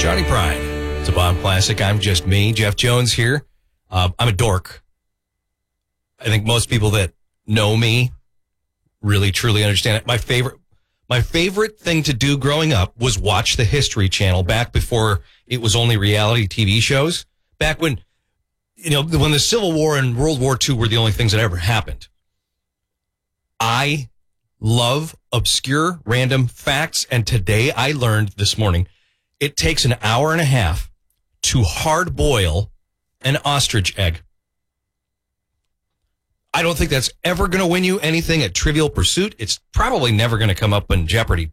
Johnny Pride. It's a Bomb Classic. I'm just me, Jeff Jones here. I'm a dork. I think most people that know me really, truly understand it. My favorite thing to do growing up was watch the History Channel back before it was only reality TV shows. Back when, when the Civil War and World War II were the only things that ever happened. I love obscure random facts, and today I learned this morning it takes an hour and a half to hard boil an ostrich egg. I don't think that's ever going to win you anything at Trivial Pursuit. It's probably never going to come up in Jeopardy